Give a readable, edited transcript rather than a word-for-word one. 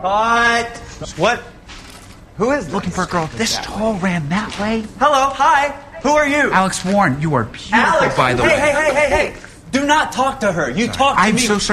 Cut. What? Who is this? Looking for a girl this tall ran that way? Hello, hi. Who are you? Alex Warren, you are beautiful, Alex, by the way. Hey. Do not talk to her. You talk to me. I'm so sorry.